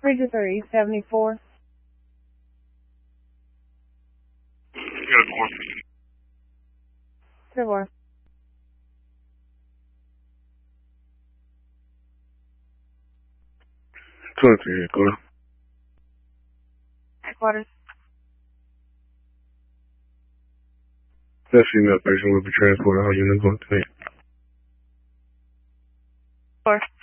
Regis or East 74? Good morning. Good morning. Headquarters. Headquarters. That female patient will be transported. How you going today? 4.